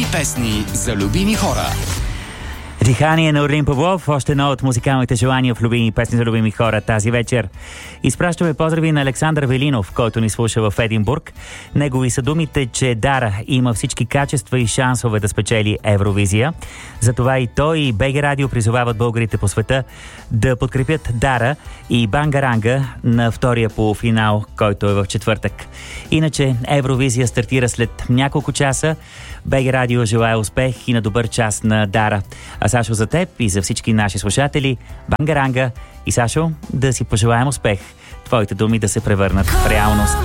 любими песни за любими хора. Дихание на Орлин Павлов, още едно от музикалните желания в любими песни за любими хора тази вечер. Изпращаме поздрави на Александър Велинов, който ни слуша в Единбург. Негови са думите, че Дара има всички качества и шансове да спечели Евровизия. Затова и той и БГ Радио призовават българите по света да подкрепят Дара и Бангаранга на втория полуфинал, който е в четвъртък. Иначе Евровизия стартира след няколко часа. БГ Радио желая успех и на добър час на Дара. А Сашо, за теб и за всички наши слушатели, Бангаранга и Сашо, да си пожелаем успех. Твоите думи да се превърнат в реалност.